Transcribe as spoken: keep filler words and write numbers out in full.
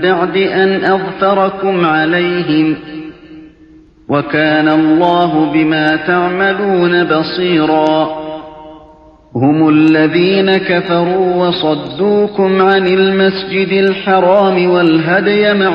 بَعْدِ أَنْ أَظْفَرَكُمْ عَلَيْهِمْ وَكَانَ اللَّهُ بِمَا تَعْمَلُونَ بَصِيرًا. هُمُ الَّذِينَ كَفَرُوا وَصَدُّوكُمْ عَنِ الْمَسْجِدِ الْحَرَامِ وَالْهَدْيَ